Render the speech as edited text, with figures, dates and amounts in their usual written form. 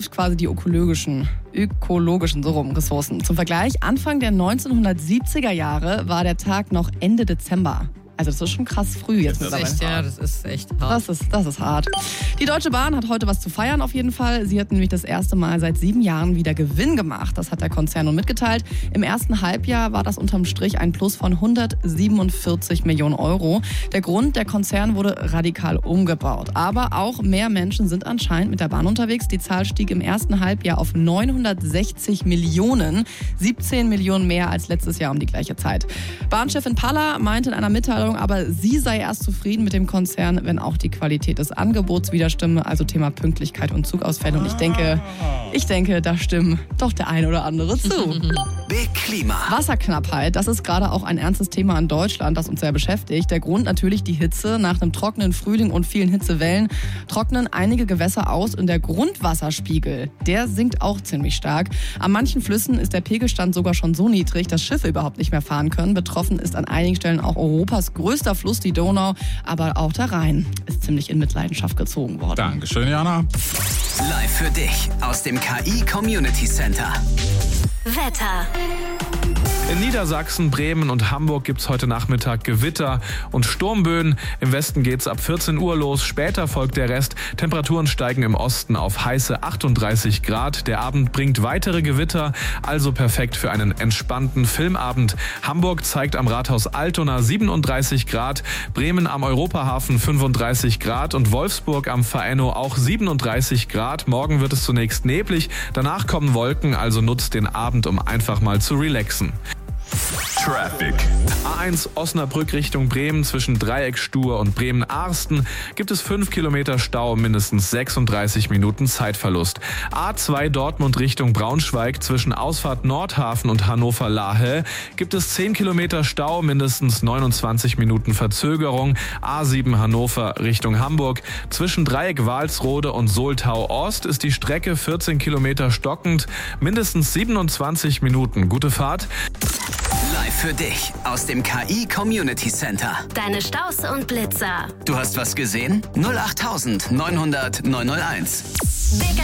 quasi die ökologischen Ressourcen. Zum Vergleich, Anfang der 1970er Jahre war der Tag noch Ende Dezember. Also das ist schon krass früh jetzt mittlerweile. Das ist echt hart. Das ist hart. Die Deutsche Bahn hat heute was zu feiern auf jeden Fall. Sie hat nämlich das erste Mal seit 7 Jahren wieder Gewinn gemacht. Das hat der Konzern nun mitgeteilt. Im ersten Halbjahr war das unterm Strich ein Plus von 147 Millionen Euro. Der Grund, der Konzern wurde radikal umgebaut. Aber auch mehr Menschen sind anscheinend mit der Bahn unterwegs. Die Zahl stieg im ersten Halbjahr auf 960 Millionen. 17 Millionen mehr als letztes Jahr um die gleiche Zeit. Bahnchefin Palla meinte in einer Mitteilung, aber sie sei erst zufrieden mit dem Konzern, wenn auch die Qualität des Angebots wieder stimme, also Thema Pünktlichkeit und Zugausfälle. Und ich denke, da stimmen doch der ein oder andere zu. Big Klima. Wasserknappheit, das ist gerade auch ein ernstes Thema in Deutschland, das uns sehr beschäftigt. Der Grund natürlich die Hitze. Nach einem trockenen Frühling und vielen Hitzewellen trocknen einige Gewässer aus und der Grundwasserspiegel, der sinkt auch ziemlich stark. An manchen Flüssen ist der Pegelstand sogar schon so niedrig, dass Schiffe überhaupt nicht mehr fahren können. Betroffen ist an einigen Stellen auch Europas größter Fluss, die Donau, aber auch der Rhein ist ziemlich in Mitleidenschaft gezogen worden. Dankeschön, Jana. Live für dich aus dem KI Community Center. Wetter. In Niedersachsen, Bremen und Hamburg gibt's heute Nachmittag Gewitter und Sturmböen. Im Westen geht's ab 14 Uhr los, später folgt der Rest. Temperaturen steigen im Osten auf heiße 38 Grad. Der Abend bringt weitere Gewitter, also perfekt für einen entspannten Filmabend. Hamburg zeigt am Rathaus Altona 37 Grad, Bremen am Europahafen 35 Grad und Wolfsburg am Verenno auch 37 Grad. Morgen wird es zunächst neblig, danach kommen Wolken, also nutzt den Abend, um einfach mal zu relaxen. Traffic. A1 Osnabrück Richtung Bremen zwischen Dreieckstuhr und Bremen-Arsten gibt es 5 Kilometer Stau, mindestens 36 Minuten Zeitverlust. A2 Dortmund Richtung Braunschweig zwischen Ausfahrt Nordhafen und Hannover-Lahe gibt es 10 Kilometer Stau, mindestens 29 Minuten Verzögerung. A7 Hannover Richtung Hamburg zwischen Dreieck Walsrode und Soltau Ost ist die Strecke 14 Kilometer stockend, mindestens 27 Minuten. Gute Fahrt. Live für dich aus dem KI Community Center. Deine Staus und Blitzer. Du hast was gesehen? 08900 901.